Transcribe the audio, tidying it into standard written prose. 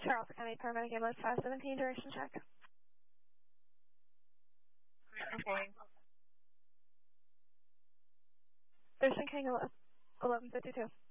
Charles County Paramedic Ambulance 517, duration check. Okay. Thurston King 1152.